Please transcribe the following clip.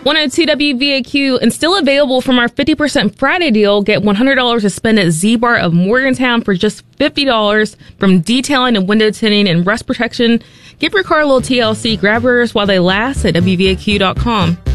102 WVAQ, and still available from our 50% Friday deal. Get $100 to spend at Z-Bar of Morgantown for just $50 from detailing and window tinting and rust protection. Give your car a little TLC. Grab yours while they last at WVAQ.com.